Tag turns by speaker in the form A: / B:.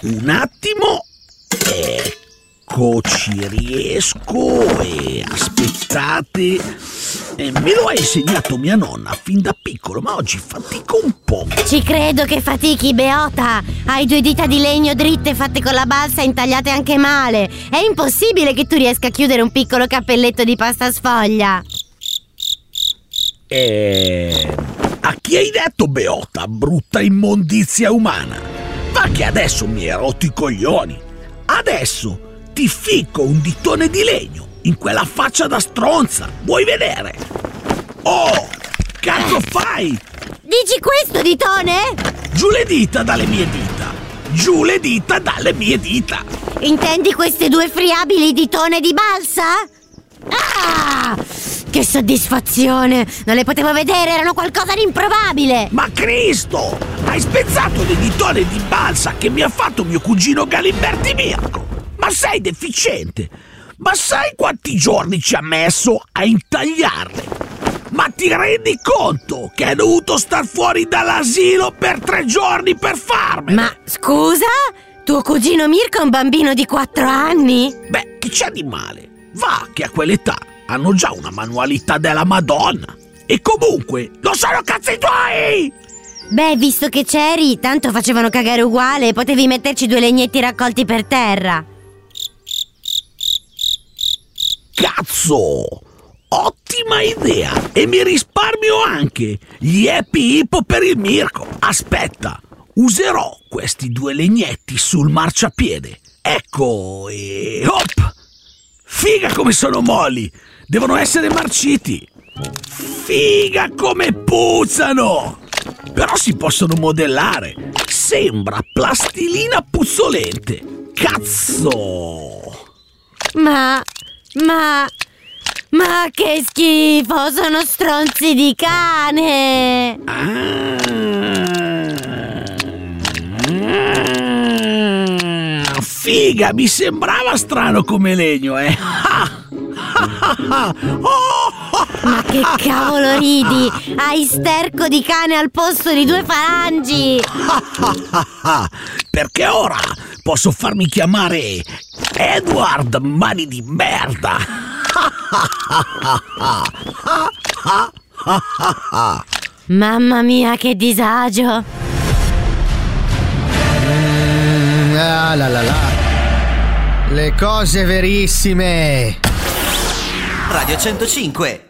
A: Un attimo. Eccoci, riesco. E aspettate. Me lo ha insegnato mia nonna fin da piccolo, ma oggi fatico un po'.
B: Ci credo che fatichi, Beota. Hai 2 dita di legno dritte fatte con la balsa e intagliate anche male. È impossibile che tu riesca a chiudere un piccolo cappelletto di pasta sfoglia.
A: A chi hai detto, Beota, brutta immondizia umana? Va che adesso mi hai rotto i coglioni. Adesso ti ficco un ditone di legno in quella faccia da stronza. Vuoi vedere? Oh, cazzo fai?
B: Dici questo, ditone?
A: Giù le dita dalle mie dita. Giù le dita dalle mie dita.
B: Intendi queste 2 friabili ditone di balsa? Ah! Che soddisfazione! Non le potevo vedere, erano qualcosa di improbabile!
A: Ma Cristo! Hai spezzato le ditone di balsa che mi ha fatto mio cugino Galimberti Mirko! Ma sei deficiente! Ma sai quanti giorni ci ha messo a intagliarle? Ma ti rendi conto che è dovuto star fuori dall'asilo per 3 giorni per farmele?
B: Ma scusa? Tuo cugino Mirko è un bambino di 4 anni?
A: Beh, che c'è di male? Va che a quell'età hanno già una manualità della Madonna. E comunque, non sono cazzi tuoi!
B: Beh, visto che c'eri, tanto facevano cagare uguale, potevi metterci 2 legnetti raccolti per terra.
A: Cazzo! Ottima idea! E mi risparmio anche gli happy hippo per il Mirko. Aspetta, userò questi 2 legnetti sul marciapiede. Ecco, e hop! Figa come sono molli! Devono essere marciti! Figa come puzzano! Però si possono modellare! Sembra plastilina puzzolente! Cazzo!
B: Ma che schifo! Sono stronzi di cane!
A: Figa, mi sembrava strano come legno, eh!
B: Ma che cavolo ridi? Hai sterco di cane al posto di 2 falangi!
A: Perché ora posso farmi chiamare Edward Mani di Merda!
B: Mamma mia, che disagio!
C: Le cose verissime.
D: Radio 105